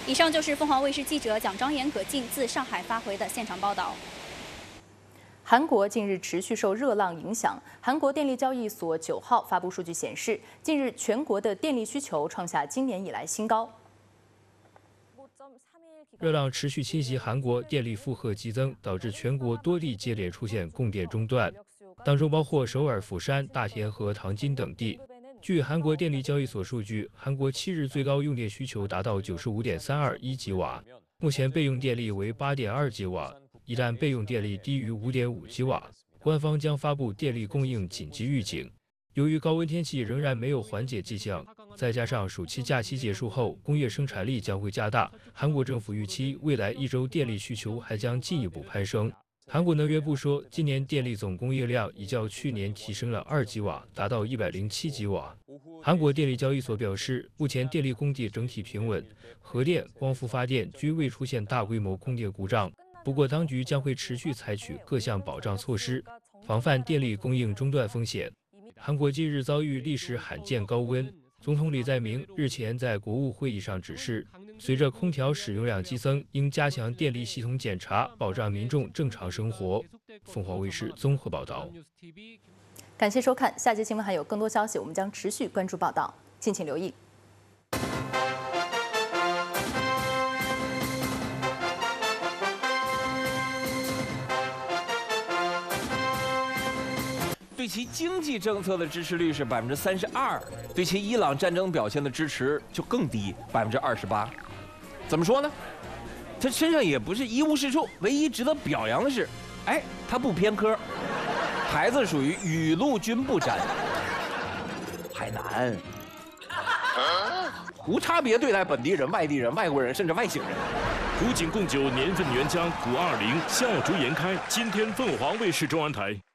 以上就是凤凰卫视记者蒋张岩、葛静自上海发回的现场报道。 韩国近日持续受热浪影响，韩国电力交易所9号发布数据显示，近日全国的电力需求创下今年以来新高。 热浪持续侵袭韩国，电力负荷激增，导致全国多地接连出现供电中断，当中包括首尔、釜山、大田和唐津等地。据韩国电力交易所数据，韩国7日最高用电需求达到95.321吉瓦，目前备用电力为8.2吉瓦。一旦备用电力低于5.5吉瓦，官方将发布电力供应紧急预警。由于高温天气仍然没有缓解迹象，再加上暑期假期结束后，工业生产力将会加大，韩国政府预期未来1周电力需求还将进一步攀升。韩国能源部说，今年电力总供应量已较去年提升了2吉瓦，达到107吉瓦。韩国电力交易所表示，目前电力供给整体平稳，核电、光伏发电均未出现大规模供电故障。不过，当局将会持续采取各项保障措施，防范电力供应中断风险。韩国近日遭遇历史罕见高温，总统李在明日前在国务会议上指示，随着空调使用量激增，应加强电力系统检查，保障民众正常生活。凤凰卫视综合报道。 感谢收看，下节新闻还有更多消息，我们将持续关注报道，敬请留意。 对其经济政策的支持率是32%，对其伊朗战争表现的支持就更低，28%。怎么说呢？他身上也不是一无是处，唯一值得表扬的是，他不偏科，孩子属于雨露均不沾。海南，无差别对待本地人、外地人、外国人，甚至外星人。 古井贡酒年份原浆520，笑逐颜开。今天凤凰卫视中文台。